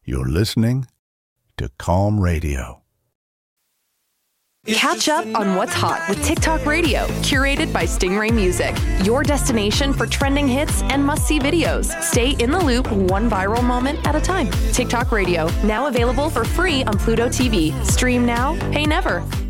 You're listening to Calm Radio. Catch up on what's hot with TikTok Radio, curated by Stingray Music, your destination for trending hits and must-see videos. Stay in the loop, one viral moment at a time. TikTok Radio, now available for free on Pluto TV. Stream now, pay never.